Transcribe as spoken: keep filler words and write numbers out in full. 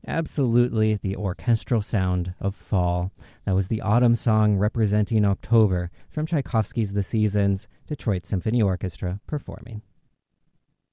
Absolutely the orchestral sound of fall. That was the autumn song representing October from Tchaikovsky's The Seasons, Detroit Symphony Orchestra performing.